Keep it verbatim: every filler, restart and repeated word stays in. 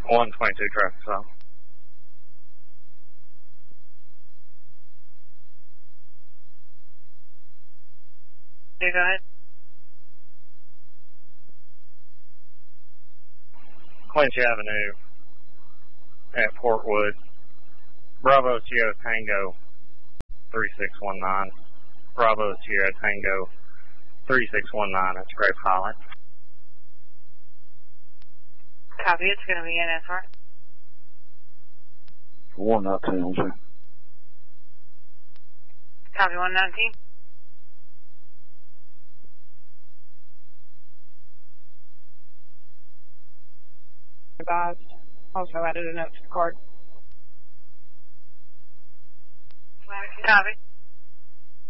one twenty-two traffic stop. Yeah, go ahead. Clinch Avenue at Portwood. Bravo Sierra Tango three six one nine. Bravo Sierra Tango three six one nine. That's Grape Highland. Copy. It's going to be in F R. one nineteen, sir. Copy one nineteen. Advised. Also added a note to the card. Copy.